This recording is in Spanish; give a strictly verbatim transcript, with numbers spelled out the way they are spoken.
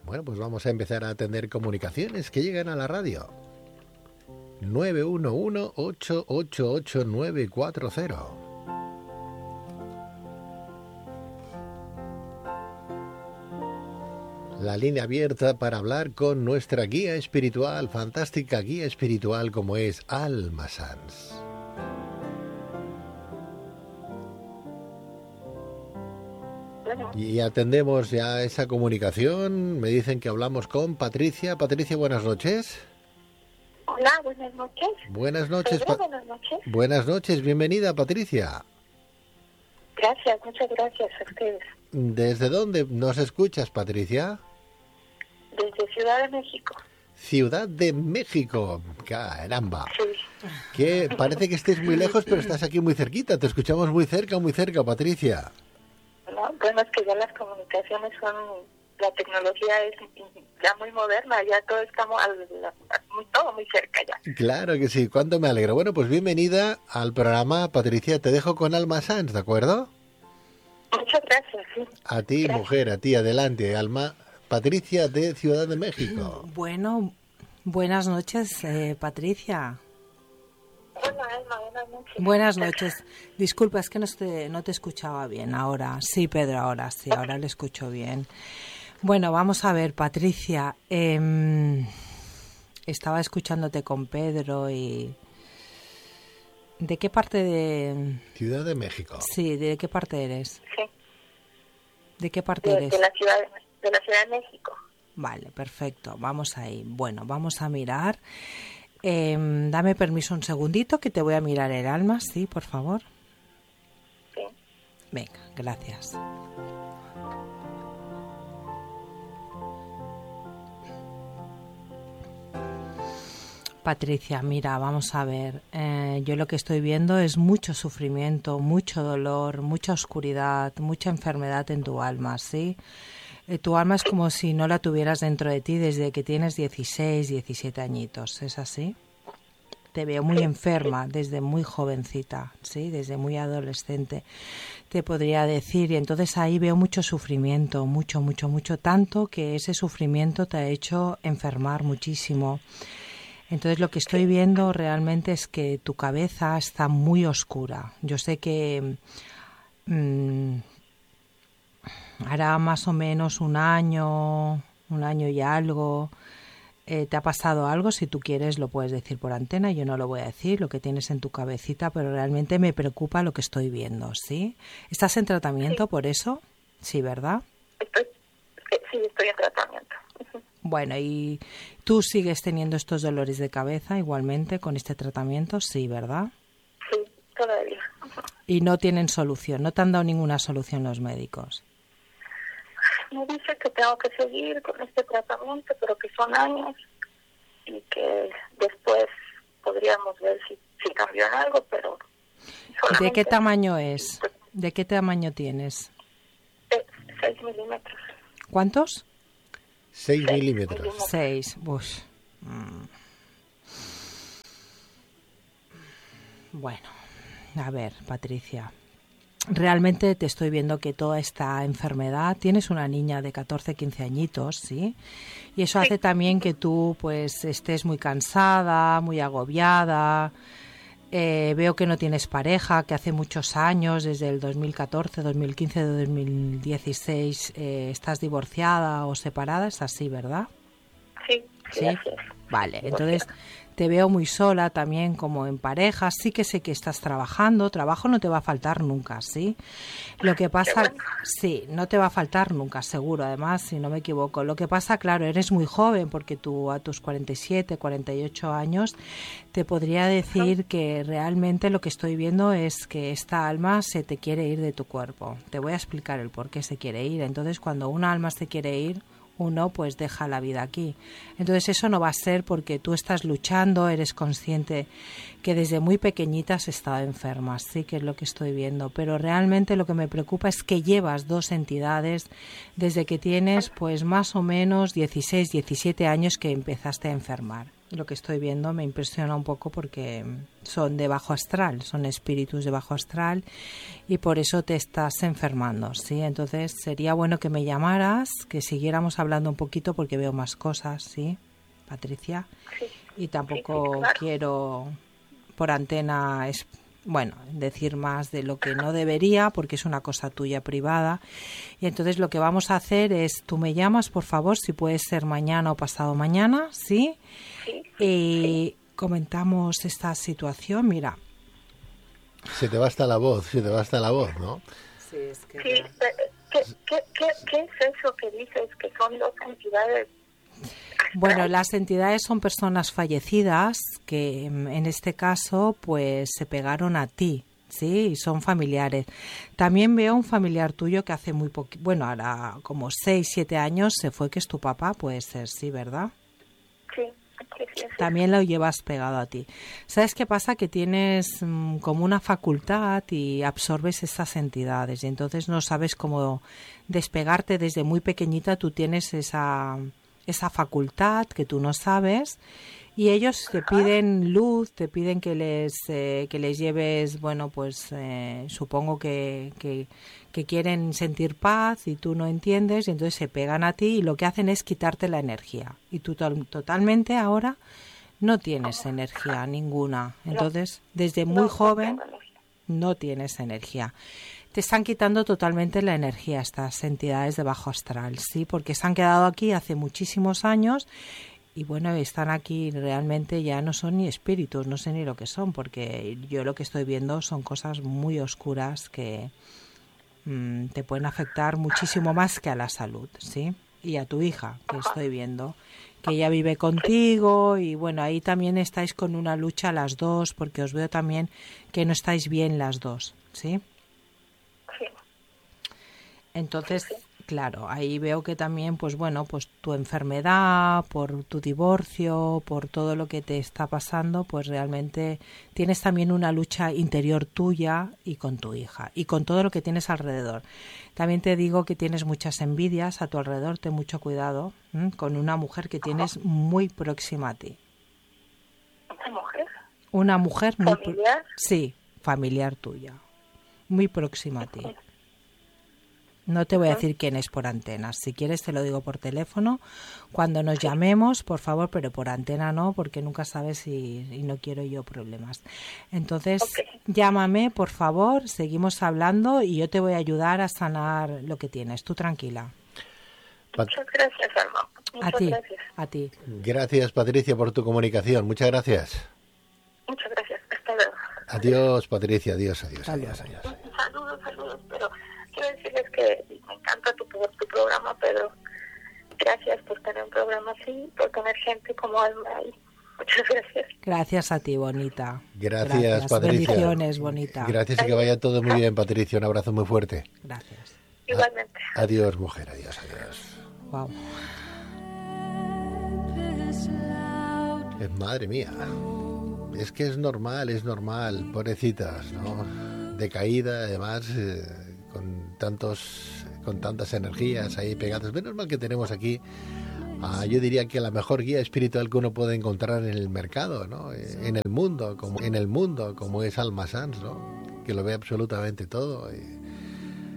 Bueno, pues vamos a empezar a atender comunicaciones que llegan a la radio. nueve uno uno, ocho ocho ocho, nueve cuatro cero. La línea abierta para hablar con nuestra guía espiritual, fantástica guía espiritual como es Alma Sanz. Y atendemos ya esa comunicación. Me dicen que hablamos con Patricia. Patricia, buenas noches. Hola, buenas noches. Buenas noches. Pa- buenas noches. Buenas noches, bienvenida, Patricia. Gracias, muchas gracias a ustedes. ¿Desde dónde nos escuchas, Patricia? Desde Ciudad de México. Ciudad de México. Caramba. Sí. Que parece que estés muy lejos, pero estás aquí muy cerquita. Te escuchamos muy cerca, muy cerca, Patricia. No, bueno, es que ya las comunicaciones son, la tecnología es ya muy moderna, ya todo estamos al, muy, todo muy cerca ya. Claro que sí, cuánto me alegro. Bueno, pues bienvenida al programa, Patricia. Te dejo con Alma Sanz, ¿de acuerdo? Muchas gracias, sí. A ti, Gracias. mujer, a ti, adelante. Alma, Patricia de Ciudad de México. Bueno, buenas noches, eh, Patricia. Hola, Alma, buenas noches. Buenas noches. Disculpa, es que no te, no te escuchaba bien ahora. Sí, Pedro, ahora sí, ahora le escucho bien. Bueno, vamos a ver, Patricia. Eh, estaba escuchándote con Pedro y... ¿De qué parte de...? Ciudad de México. Sí, ¿de qué parte eres? Sí, ¿De qué parte de, eres? de la ciudad de, de la Ciudad de México. Vale, perfecto. Vamos ahí. Bueno, vamos a mirar... Eh, dame permiso un segundito que te voy a mirar el alma, sí, por favor. Sí. Venga, gracias. Patricia, mira, vamos a ver. Eh, yo lo que estoy viendo es mucho sufrimiento, mucho dolor, mucha oscuridad, mucha enfermedad en tu alma, ¿sí? Eh, tu alma es como si no la tuvieras dentro de ti desde que tienes dieciséis, diecisiete añitos, ¿es así? Te veo muy enferma desde muy jovencita, ¿sí? Desde muy adolescente, te podría decir. Y entonces ahí veo mucho sufrimiento, mucho, mucho, mucho, tanto que ese sufrimiento te ha hecho enfermar muchísimo. Entonces lo que estoy viendo realmente es que tu cabeza está muy oscura. Yo sé que mmm, hará más o menos un año, un año y algo, eh, te ha pasado algo. Si tú quieres lo puedes decir por antena, yo no lo voy a decir, lo que tienes en tu cabecita, pero realmente me preocupa lo que estoy viendo, ¿sí? ¿Estás en tratamiento Sí. por eso? Sí, ¿verdad? Estoy, sí, estoy en tratamiento. Bueno, ¿y tú sigues teniendo estos dolores de cabeza igualmente con este tratamiento? Sí, ¿verdad? Sí, todavía. Y no tienen solución, no te han dado ninguna solución los médicos. Me dice que tengo que seguir con este tratamiento, pero que son años y que después podríamos ver si, si cambió en algo, pero solamente... ¿De qué tamaño es? ¿De qué tamaño tienes? seis milímetros. ¿Cuántos? seis milímetros. seis. Uf. Mm. Bueno, a ver, Patricia. Realmente te estoy viendo que toda esta enfermedad, tienes una niña de catorce, quince añitos, ¿sí? Y eso hace también que tú pues estés muy cansada, muy agobiada. Eh, veo que no tienes pareja, que hace muchos años, desde el dos mil catorce, dos mil quince, dos mil dieciséis, eh, estás divorciada o separada, es así, ¿verdad? Sí, sí, ¿Sí? así es. Vale, entonces te veo muy sola también, como en pareja. Sí que sé que estás trabajando, trabajo no te va a faltar nunca, ¿sí? Lo que pasa, bueno. sí, no te va a faltar nunca, seguro, además, si no me equivoco. Lo que pasa, claro, eres muy joven, porque tú a tus cuarenta y siete, cuarenta y ocho años, te podría decir que realmente lo que estoy viendo es que esta alma se te quiere ir de tu cuerpo. Te voy a explicar el por qué se quiere ir. Entonces, cuando una alma se quiere ir, uno pues deja la vida aquí. Entonces eso no va a ser porque tú estás luchando, eres consciente que desde muy pequeñita has estado enferma, sí que es lo que estoy viendo, pero realmente lo que me preocupa es que llevas dos entidades desde que tienes pues más o menos dieciséis, diecisiete años que empezaste a enfermar. Lo que estoy viendo me impresiona un poco porque son de bajo astral, son espíritus de bajo astral y por eso te estás enfermando, ¿sí? Entonces sería bueno que me llamaras, que siguiéramos hablando un poquito porque veo más cosas, ¿sí, Patricia? Sí. Y tampoco Sí, sí, claro. quiero por antena, es, bueno, decir más de lo que no debería porque es una cosa tuya privada. Y entonces lo que vamos a hacer es, tú me llamas, por favor, si puede ser mañana o pasado mañana, ¿sí? Sí, Y sí. comentamos esta situación, mira. Se te va hasta la voz, se te va hasta la voz, ¿no? Sí, es que... Sí, eh, ¿qué, qué, qué, ¿qué es eso que dices que son dos entidades? Bueno, las entidades son personas fallecidas que en este caso pues se pegaron a ti, sí, y son familiares. También veo un familiar tuyo que hace muy poco, bueno, ahora como seis, siete años se fue, que es tu papá, puede ser, sí, ¿verdad? Sí, sí, sí, sí. También lo llevas pegado a ti. ¿Sabes qué pasa? Que tienes mmm, como una facultad y absorbes esas entidades y entonces no sabes cómo despegarte desde muy pequeñita. Tú tienes esa, esa facultad que tú no sabes y ellos te piden luz, te piden que les eh, que les lleves, bueno, pues eh, supongo que, que, que quieren sentir paz y tú no entiendes y entonces se pegan a ti y lo que hacen es quitarte la energía y tú to- totalmente ahora no tienes energía ninguna. Entonces, desde muy No, joven no tengo energía. no tienes energía. Te están quitando totalmente la energía estas entidades de bajo astral, ¿sí? Porque se han quedado aquí hace muchísimos años y bueno, están aquí realmente, ya no son ni espíritus, no sé ni lo que son, porque yo lo que estoy viendo son cosas muy oscuras que mmm, te pueden afectar muchísimo más que a la salud, ¿sí? Y a tu hija, que estoy viendo, que ella vive contigo y bueno, ahí también estáis con una lucha las dos, porque os veo también que no estáis bien las dos, ¿sí? Sí, Entonces, sí, sí. claro, ahí veo que también, pues bueno, pues tu enfermedad, por tu divorcio, por todo lo que te está pasando, pues realmente tienes también una lucha interior tuya y con tu hija y con todo lo que tienes alrededor. También te digo que tienes muchas envidias a tu alrededor, ten mucho cuidado, ¿m? Con una mujer que tienes muy próxima a ti. ¿Una mujer? Una mujer muy... ¿Familiar? Sí, familiar tuya, muy próxima a ti. No te voy a decir quién es por antenas. Si quieres te lo digo por teléfono. Cuando nos llamemos, por favor, pero por antena no, porque nunca sabes si y no quiero yo problemas. Entonces, Okay. Llámame, por favor, seguimos hablando y yo te voy a ayudar a sanar lo que tienes. Tú tranquila. Pat- Muchas gracias, Alma. Muchas A ti, gracias. a ti. Gracias, Patricia, por tu comunicación. Muchas gracias. Muchas gracias. Hasta luego. Adiós, Patricia. Adiós, adiós, Hasta adiós, luego. adiós. Saludos, saludos, pero quiero decirles que me encanta tu, tu programa, Pedro. Gracias por tener un programa así, por tener gente como Alma ahí. Muchas gracias. Gracias a ti, bonita. Gracias, Patricia. Bendiciones, bonita. Gracias y que vaya todo muy bien, Patricia. Un abrazo muy fuerte. Gracias. Igualmente. Adiós, mujer. Adiós, adiós. Wow. Eh, Madre mía. Es que es normal, es normal, pobrecitas, ¿no? Decaída, además, eh, con tantos, con tantas energías ahí pegadas. Menos mal que tenemos aquí, ah, yo diría que la mejor guía espiritual que uno puede encontrar en el mercado, ¿no? En el mundo, como en el mundo, como es Alma Sanz, ¿no? Que lo ve absolutamente todo. Y